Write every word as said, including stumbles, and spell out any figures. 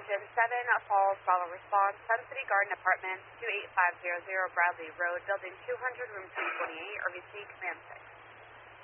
Engine seven, Falls, follow response, Sun City Garden Apartments, two eight five zero zero Bradley Road, Building two hundred, Room three twenty-eight, R B C Command six.